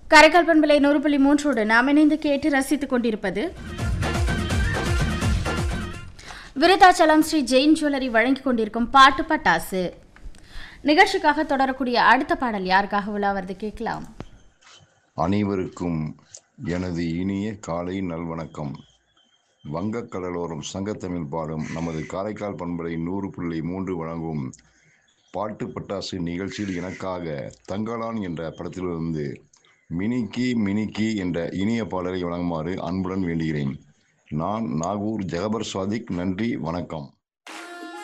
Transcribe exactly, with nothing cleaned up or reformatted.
கரைக்கால் பண்பலை நூறு புள்ளி மூன்றோடு நாம் இணைந்து கேட்டு ரசித்துக் கொண்டிருப்பது விருதாச்சலம் ஸ்ரீ ஜெயின் ஜுவல்லரி வழங்கிக் கொண்டிருக்கும் பாட்டு பட்டாசு நிகழ்ச்சிக்காக தொடரக்கூடிய அடுத்த பாடல் யாருக்காக உலாவது கேட்கலாம். அனைவருக்கும் எனது இனிய காலை நல்வணக்கம். வங்கக்கடலோரம் சங்கத்தமிழ் பாடும் நமது காரைக்கால் பண்பலை நூறு புள்ளி மூன்று வழங்கும் பாட்டு பட்டாசு நிகழ்ச்சியில் எனக்காக தங்கலான் என்ற படத்திலிருந்து மினிக்கி மினிக்கி என்ற இனிய பாடலை வழங்குமாறு அன்புடன் வேண்டுகிறேன். நான் நாகூர் ஜெகபர் சாதிக். நன்றி, வணக்கம்.